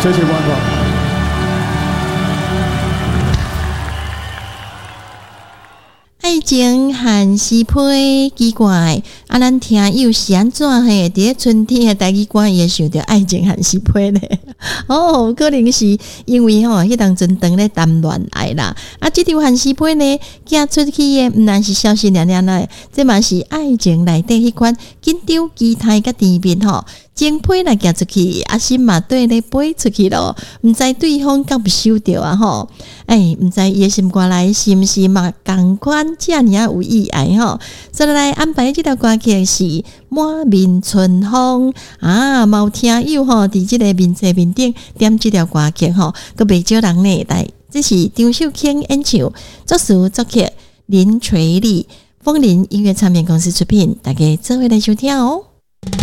谢谢关光。 爱情和是批奇怪，咱听友是安怎嘿？伫咧春天的台语歌也想到爱情和是批咧。可能是因为迄当阵当咧谈恋爱啦。这条和是批呢，寄出去的毋但是消息凉凉啦，这嘛是爱情内底迄款紧张、期待甲甜蜜情批来寄出去，心嘛对咧飞出去咯，毋知对方敢不收到啊吼？毋知伊的心肝内是毋是嘛共款遮尔有意爱吼？所以来安排这条歌曲是《满面春风》嘛有听友伫即个面册面顶点这条歌曲佫袂少人呢来，这是张秀卿演唱，作词作曲林垂丽，风铃音乐唱片公司出品，大家做伙来收听哦。